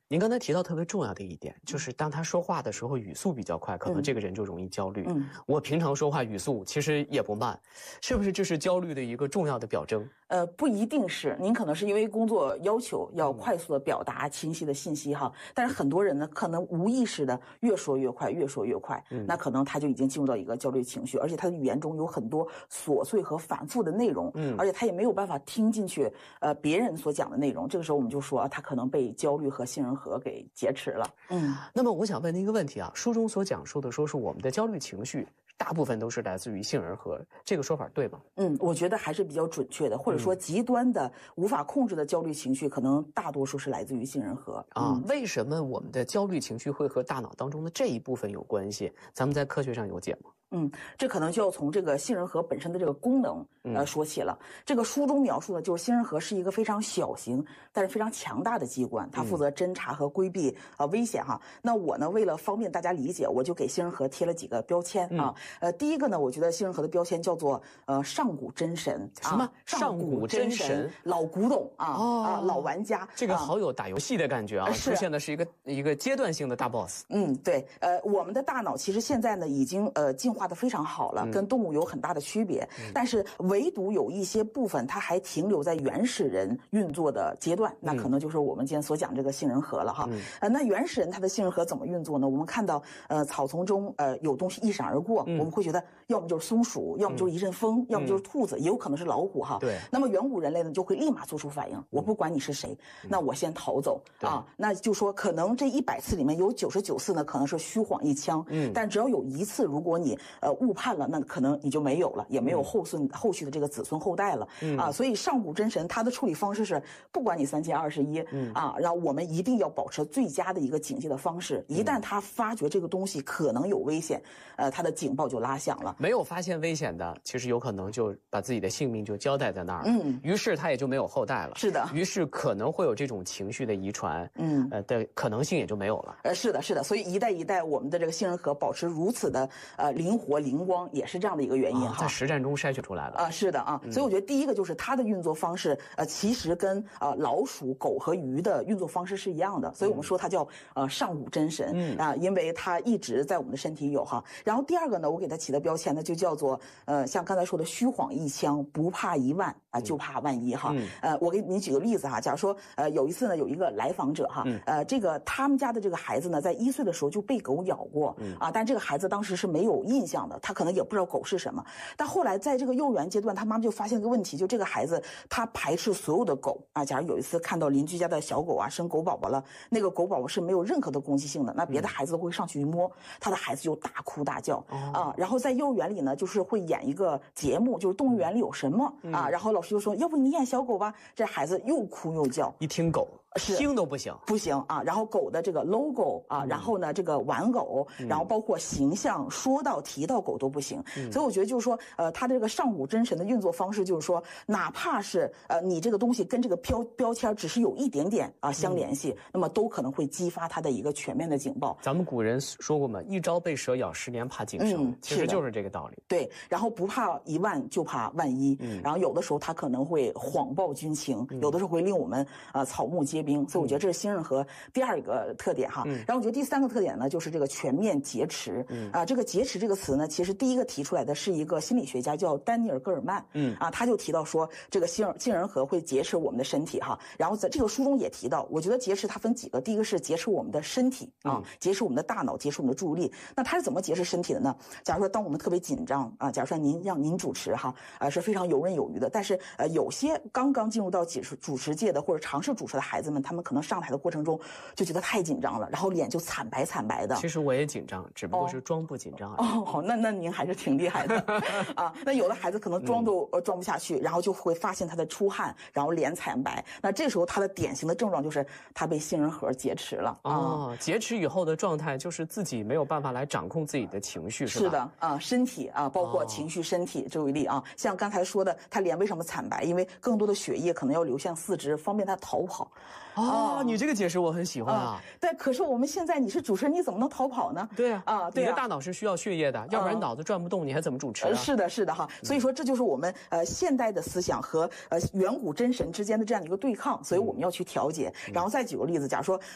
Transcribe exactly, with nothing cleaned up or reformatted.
您刚才提到特别重要的一点，就是当他说话的时候语速比较快，可能这个人就容易焦虑。嗯，我平常说话语速其实也不慢，是不是这是焦虑的一个重要的表征？ 呃，不一定是，您可能是因为工作要求要快速的表达清晰的信息哈，但是很多人呢，可能无意识的越说越快，越说越快，嗯、那可能他就已经进入到一个焦虑情绪，而且他的语言中有很多琐碎和反复的内容，嗯，而且他也没有办法听进去，呃，别人所讲的内容。这个时候我们就说啊，他可能被焦虑和杏仁核给劫持了。嗯， 那么我想问您一个问题啊，书中所讲述的说是我们的焦虑情绪大部分都是来自于杏仁核，这个说法对吗？ 嗯，我觉得还是比较准确的，或者说极端的无法控制的焦虑情绪，可能大多数是来自于杏仁核。 啊、嗯，为什么我们的焦虑情绪会和大脑当中的这一部分有关系？咱们在科学上有解吗？ 嗯，这可能就要从这个杏仁核本身的这个功能呃说起了。这个书中描述的就是杏仁核是一个非常小型但是非常强大的机关，它负责侦查和规避呃危险哈。那我呢，为了方便大家理解，我就给杏仁核贴了几个标签啊。呃，第一个呢，我觉得杏仁核的标签叫做呃上古真神。 什么？啊、上古真神？ 老古董啊、哦、啊，老玩家。 这个好有打游戏的感觉啊！ 是出现的是一个一个阶段性的大 boss。 嗯，对。呃，我们的大脑其实现在呢已经呃进化的非常好了，跟动物有很大的区别，嗯、但是唯独有一些部分它还停留在原始人运作的阶段，那可能就是我们今天所讲这个杏仁核了哈。嗯、呃，那原始人他的杏仁核怎么运作呢？我们看到呃草丛中呃有东西一闪而过，嗯、我们会觉得要么就是松鼠，要么就是一阵风，嗯、要么就是兔子，也有可能是老虎哈。 对。 那么远古人类呢就会立马做出反应，我不管你是谁，嗯、那我先逃走啊。那就说可能这一百次里面有九十九次呢可能是虚晃一枪，嗯，但只要有一次如果你呃误判了，那可能你就没有了，也没有后孙、嗯、后续的这个子孙后代了、嗯、啊。所以上古真神他的处理方式是不管你三七二十一、嗯、啊，然后我们一定要保持最佳的一个警戒的方式。一旦他发觉这个东西可能有危险，呃，他的警报就拉响了。 没有发现危险的，其实有可能就把自己的性命就交代在那儿，嗯，于是他也就没有后代了。 是的， 于是可能会有这种情绪的遗传，嗯，呃的可能性也就没有了。 呃，是的，是的，所以一代一代我们的这个杏仁核保持如此的呃灵活灵光，也是这样的一个原因哈、啊。 在实战中筛选出来了啊、呃，是的啊，嗯、所以我觉得第一个就是它的运作方式，呃，其实跟呃老鼠、狗和鱼的运作方式是一样的，所以我们说它叫呃上古真神，嗯啊、呃，因为它一直在我们的身体有哈。然后第二个呢，我给它起的标签呢，就叫做呃像刚才说的虚晃一枪，不怕一万啊、呃，就怕万一哈。嗯、呃，我给您举个例子哈，假如说呃有一次呢，有一个来访者哈，嗯、呃这个他们家的这个孩子呢，在一岁的时候就被狗咬过，嗯啊，但这个孩子当时是没有印象的，他可能也不知道狗是什么。但后来在这个幼儿园阶段，他妈妈就发现个问题，就这个孩子他排斥所有的狗啊。假如有一次看到邻居家的小狗啊生狗宝宝了，那个狗宝宝是没有任何的攻击性的，那别的孩子都会上去摸，他的孩子就大哭大叫、嗯、啊。然后在幼儿园里呢，就是会演一个节目，就是动物园里有什么、嗯、啊，然后老师就说，要不你演小狗吧，这孩子又哭又叫， 一听狗听都不行， 不行啊！然后狗的这个 logo 啊，嗯、然后呢这个玩偶，嗯、然后包括形象，说到提到狗都不行。嗯、所以我觉得就是说，呃，它这个上古真神的运作方式就是说，哪怕是呃你这个东西跟这个标标签只是有一点点啊相联系，嗯、那么都可能会激发它的一个全面的警报。 咱们古人说过嘛，一朝被蛇咬，十年怕井绳，嗯、其实就是这个道理。 对，然后不怕一万，就怕万一。嗯、然后有的时候它可能会谎报军情，嗯、有的时候会令我们啊、呃、草木皆兵。所以我觉得这是杏仁核第二个特点哈。嗯、然后我觉得第三个特点呢，就是这个全面劫持。嗯、啊，这个劫持这个词呢，其实第一个提出来的是一个心理学家叫丹尼尔·戈尔曼。嗯，啊，他就提到说，这个杏杏仁核会劫持我们的身体哈。然后在这个书中也提到，我觉得劫持它分几个，第一个是劫持我们的身体啊，嗯、劫持我们的大脑，劫持我们的注意力。那它是怎么劫持身体的呢？假如说当我们特别紧张啊，假如说您让您主持哈，啊是非常游刃有余的，但是呃有些刚刚进入到主持主持界的或者尝试主持的孩子们，他们可能上台的过程中就觉得太紧张了，然后脸就惨白惨白的。 其实我也紧张，只不过是装不紧张而已。 哦，好，那那您还是挺厉害的啊。那有的孩子可能装都、嗯、装不下去，然后就会发现他的出汗，然后脸惨白。那这时候他的典型的症状就是他被杏仁核劫持了。 哦，啊、劫持以后的状态就是自己没有办法来掌控自己的情绪，是吧？ 是的啊，身体啊，包括情绪、身体、注意力啊。像刚才说的，他脸为什么惨白？因为更多的血液可能要流向四肢，方便他逃跑。 哦，你这个解释我很喜欢啊。 对，可是我们现在你是主持人，你怎么能逃跑呢？ 对啊，啊，对啊，你的大脑是需要血液的，要不然脑子转不动，你还怎么主持啊？ 是的，是的哈。所以说这就是我们呃现代的思想和呃远古真神之间的这样一个对抗，所以我们要去调节。然后再举个例子，假如说